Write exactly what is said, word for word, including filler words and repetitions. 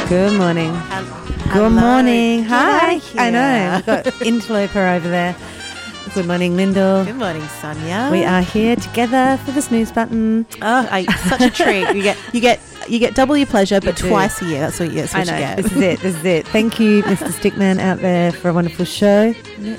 Good morning. Hel- Good hello. morning. Get Hi. out I know. here. We've got Interloper over there. Good morning, Lyndall. Good morning, Sonia. We are here together for the snooze button. Oh, I, such a treat. You get, you get, you get double your pleasure, but do. twice a year. That's what you, that's what I know. you get. This is it. This is it. Thank you, Mister Stickman, out there for a wonderful show.